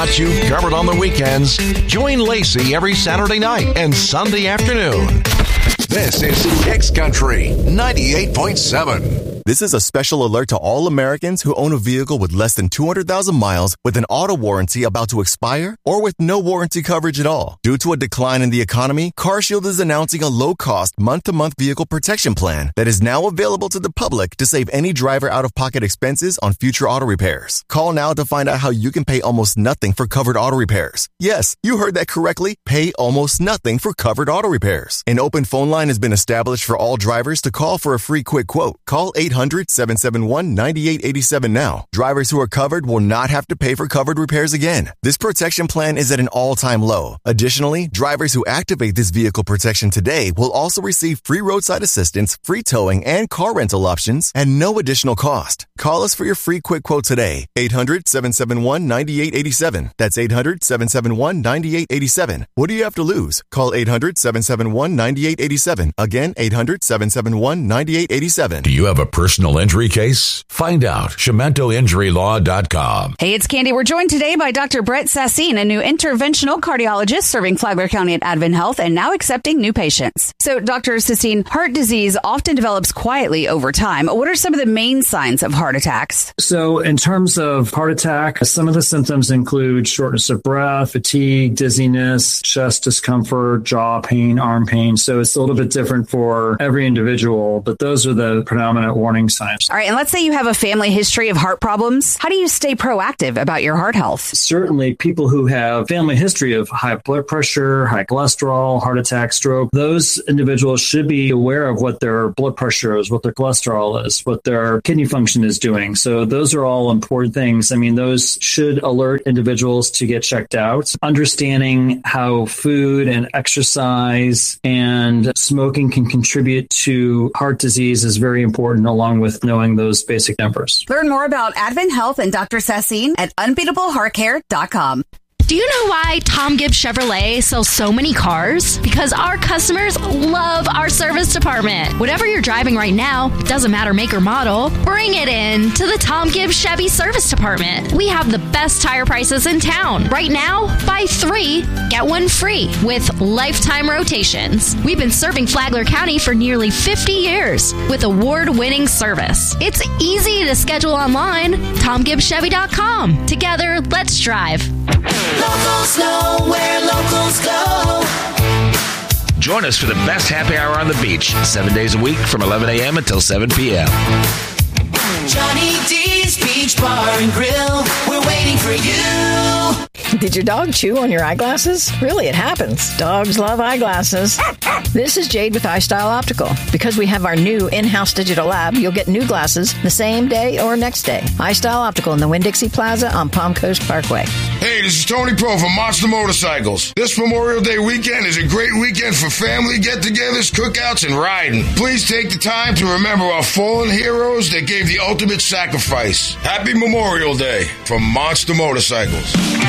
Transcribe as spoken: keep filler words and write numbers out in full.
got you covered on the weekends. Join Lacey every Saturday night and Sunday afternoon. This is Kicks Country ninety-eight point seven. This is a special alert to all Americans who own a vehicle with less than two hundred thousand miles with an auto warranty about to expire or with no warranty coverage at all. Due to a decline in the economy, CarShield is announcing a low-cost month-to-month vehicle protection plan that is now available to the public to save any driver out-of-pocket expenses on future auto repairs. Call now to find out how you can pay almost nothing for covered auto repairs. Yes, you heard that correctly. Pay almost nothing for covered auto repairs. An open phone line has been established for all drivers to call for a free quick quote. Call eight hundred, seven seven one, nine eight eight seven now. Drivers who are covered will not have to pay for covered repairs again. This protection plan is at an all-time low. Additionally, drivers who activate this vehicle protection today will also receive free roadside assistance, free towing, and car rental options at no additional cost. Call us for your free quick quote today. eight hundred, seven seven one, nine eight eight seven. That's eight hundred, seven seven one, nine eight eight seven. What do you have to lose? Call eight hundred, seven seven one, nine eight eight seven. Again, eight hundred, seven seven one, nine eight eight seven. Do you have a personal injury case? Find out. Shimento Injury Law dot com. Hey, it's Candy. We're joined today by Doctor Brett Sassine, a new interventional cardiologist serving Flagler County at Advent Health and now accepting new patients. So, Doctor Sassine, heart disease often develops quietly over time. What are some of the main signs of heart attacks? So, in terms of heart attack, some of the symptoms include shortness of breath, fatigue, dizziness, chest discomfort, jaw pain, arm pain. So, it's a little bit different for every individual, but those are the predominant warning signs. All right, and let's say you have a family history of heart problems. How do you stay proactive about your heart health? Certainly, people who have family history of high blood pressure, high cholesterol, heart attack, stroke, those individuals should be aware of what their blood pressure is, what their cholesterol is, what their kidney function is doing. So those are all important things. I mean, those should alert individuals to get checked out. Understanding how food and exercise and smoking can contribute to heart disease is very important, along with knowing those basic numbers. Learn more about Advent Health and Doctor Sassine at unbeatable heart care dot com. Do you know why Tom Gibbs Chevrolet sells so many cars? Because our customers love our service department. Whatever you're driving right now, doesn't matter make or model, bring it in to the Tom Gibbs Chevy Service Department. We have the best tire prices in town. Right now, buy three, get one free with lifetime rotations. We've been serving Flagler County for nearly fifty years with award-winning service. It's easy to schedule online, tom gibbs chevy dot com. Together, let's drive. Locals know where locals go. Join us for the best happy hour on the beach, seven days a week from eleven a.m. until seven p.m. Johnny D's Beach Bar and Grill. We're waiting for you. Did your dog chew on your eyeglasses? Really, it happens. Dogs love eyeglasses. This is Jade with iStyle Optical. Because we have our new in-house digital lab, you'll get new glasses the same day or next day. iStyle Optical in the Winn-Dixie Plaza on Palm Coast Parkway. Hey, this is Tony Pro from Monster Motorcycles. This Memorial Day weekend is a great weekend for family get-togethers, cookouts, and riding. Please take the time to remember our fallen heroes that gave the ultimate sacrifice. Happy Memorial Day from Monster Motorcycles.